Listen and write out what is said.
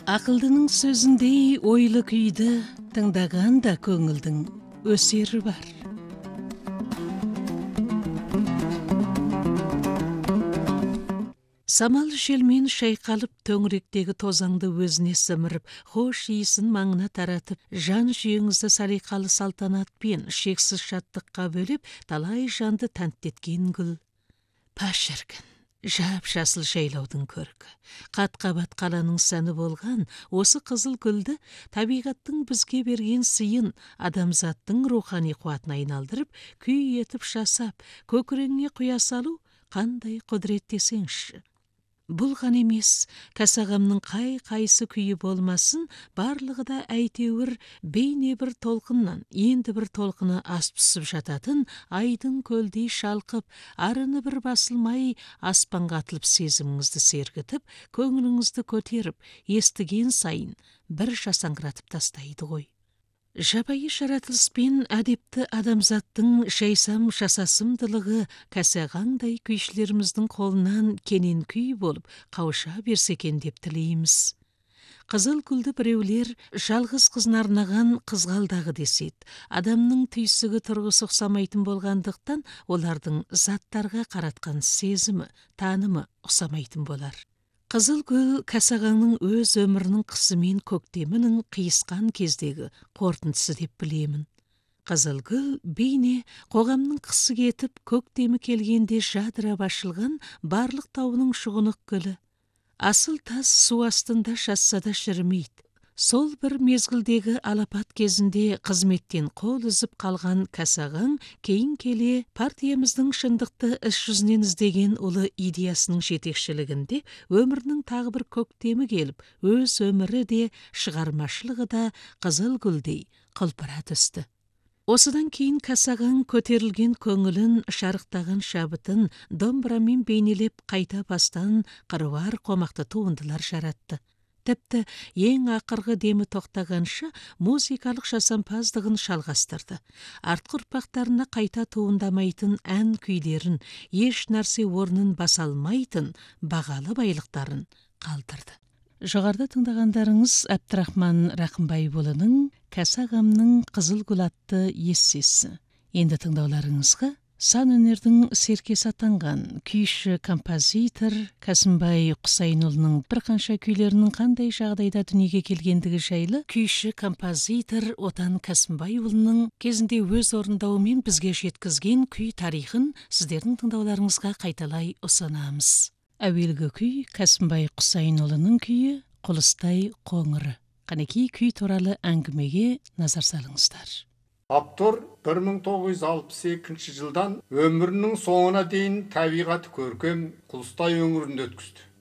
Ақылдының сөзіндей ойлы күйді тыңдағанда көңілдің өсері бар. Самал желмен шайқалып төңіректегі тозаңды өзіне сіміріп, хош иісін маңына таратып, жан жүйеңізді салиқалы салтанатпен шексіз шаттыққа бөліп, талай жанды тәнттеткен гүл. Паш шіркін, жап-жасыл жайлаудың көркі, қат-қабат қаланың сәні болған осы қызыл гүлді табиғаттың бізге берген сыйын адамзаттың рухани қуатына айналдырып, күй етіп жасап, көкірегіне құя салу қандай құдірет десеңші. Бұл ғана емес, кәсағамның қай-қайсы күйі болмасын, барлығы да әйтеуір бейне бір толқыннан, енді бір толқыны асып жататын айдың көлдей шалқып, арыны бір басылмай аспанға атылып сезіміңізді сергітіп, көңіліңізді көтеріп, естіген сайын бір жасаңқыратып тастайды ғой. Жабайы жаратылыспен әдепті адамзаттың шайсам жасасымдылығы кәсәғаңдай күйшілеріміздің қолынан кенен күй болып қауыша берсе екен деп тілейміз. Қызыл гүлді біреулер жалғыз қызына арнаған қызғалдағы деседі. Адамның түйсігі тұрғысы ұқсамайтын болғандықтан, олардың заттарға қаратқан сезімі, танымы ұқсамайтын болар. Қызыл гүл кәсағаңның өз өмірінің қысы мен көктемінің қиысқан кездегі қорытындысы деп білемін. Қызыл гүл бейне қоғамның қысы кетіп, көктемі келгенде жадырап ашылған барлық тауының шұғынық гүлі. Асыл тас су астында жатса да шірімейді. Сол бір мезгілдегі алапат кезінде қызметтен қол үзіп қалған кәсағаң кейін келе партиямыздың шындықты іс жүзінен іздеген ұлы идеясының жетекшілігінде өмірінің тағы бір көктемі келіп, өз өмірі де шығармашылығы да қызыл гүлдей құлпыра түсті. Осыдан кейін кәсағаң көтерілген көңілін, шарықтаған шабытын домбырамен бейнелеп қайта бастан қыруар қомақты туындылар жаратты. Тіпті ең ақырғы демі тоқтағанша музыкалық жасампаздығын шалғастырды. Артқы ұрпақтарына қайта туындамайтын ән күйлерін, еш нәрсе орнын баса алмайтын бағалы байлықтарын қалдырды. Жоғарыда тыңдағандарыңыз Әбдірахман Рақымбайұлының «Кәсағамның қызыл гүл» атты эссесі. Енді тыңдауларыңызға сан өнердің серкесі атанған күйші композитор Кәсімбай Құсайынұлының бірқанша күйлерінің қандай жағдайда дүниеге келгендігі жайлы күйші композитор Отан Кәсімбайұлының кезінде өз орындауымен бізге жеткізген күй тарихын сіздердің тыңдауларыңызға қайталай ұсынамыз. Әуелгі күй Кәсімбай Құсайынұлының күйі «Құлыстай қоңыры». Қанекей күй туралы әңгімеге назар салыңыздар. Автор 1962 жылдан өмірінің соңына дейін табиғаты көркем Құлыстай өңірінде өткізді.